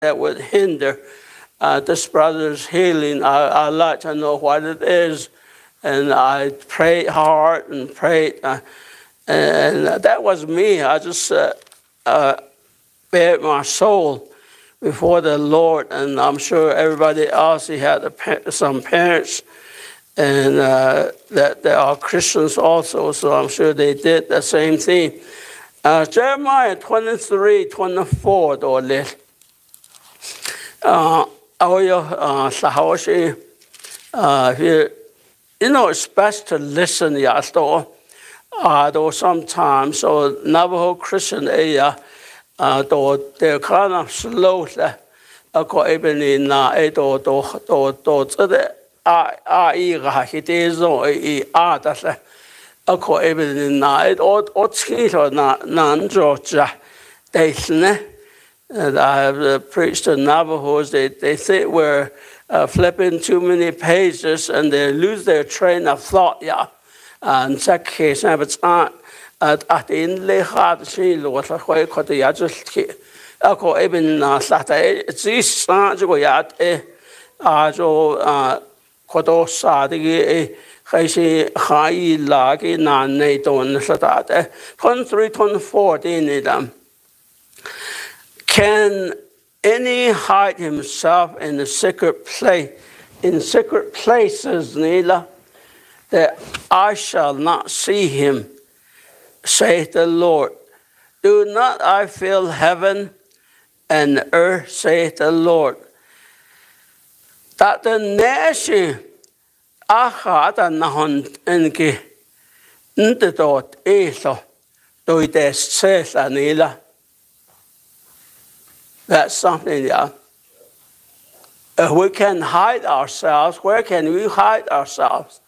that would hinder this brother's healing. I'd like to know what it is. And I prayed hard and prayed. And that was me. I just bared my soul before the Lord. And I'm sure everybody else, he had some parents and that they are Christians also. So I'm sure they did the same thing. Jeremiah 23:24 door lit. You know, it's best to listen, though sometimes. So Navajo Christian area, though they're kind of slow. And I have preached to Navajos. They think we're flipping too many pages and they lose their train of thought. And that case, it's not at the end, they had she lost a way cut the adjust. I call even Saturday. It's this to go yet. Kodo Sadi, Hashi, Hai, Lagi, Nan, Nato, and Satate. 23:24. Can any hide himself in the secret place, in secret places, Nila, that I shall not see him, saith the Lord? Do not I fill heaven and earth, saith the Lord? That the nation achata nahon enke ntetot eso doides says Anila. That's something, we can hide ourselves. Where can we hide ourselves?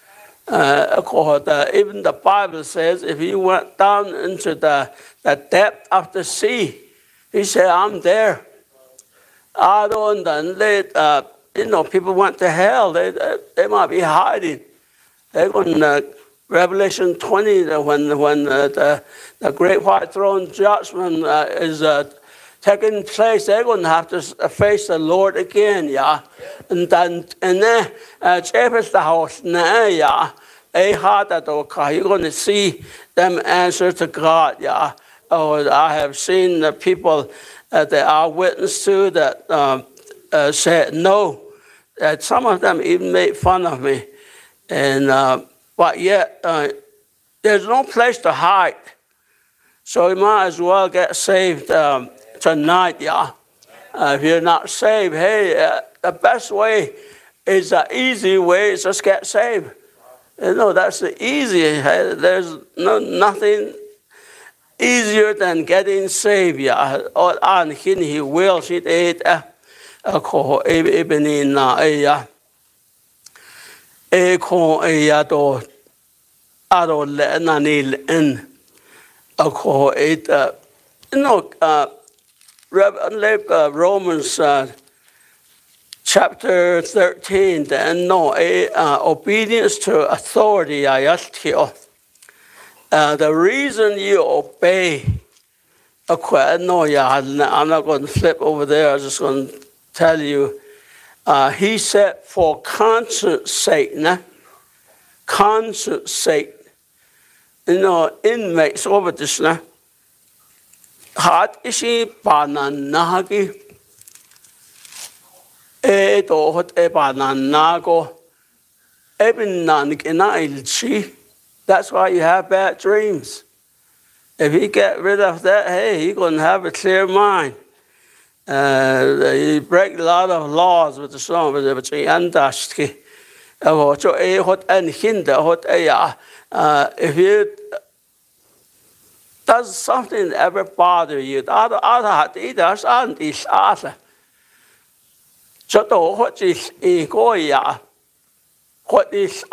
Even the Bible says if you went down into the depth of the sea, he said, I'm there. People went to hell. They might be hiding. They're going to Revelation 20, when the great white throne judgment is taking place, they're going to have to face the Lord again, And then, chapter the house, you're going to see them answer to God, Oh, I have seen the people that I witnessed to that said no. That some of them even made fun of me, and but yet there's no place to hide. So you might as well get saved tonight, If you're not saved, hey, the best way is the easy way is just get saved. That's the easy. There's nothing easier than getting saved, And he will. She did. Do Romans chapter 13, then obedience to authority. The reason you obey, I'm not going to flip over there. I'm just going to tell you. He said, for conscience sake, conscience sake. Inmates over this. Hat isi bananagi. Hot bananago. That's why you have bad dreams. If you get rid of that, hey, you're going to have a clear mind. You break a lot of laws with the song, but if you does something ever bother you, what is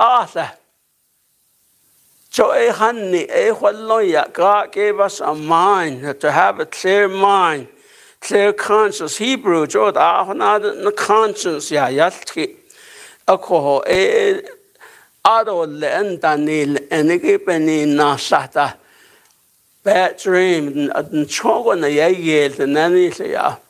God gave us a mind to have a clear mind. Clear conscience. Hebrew, the conscience, bad dream, and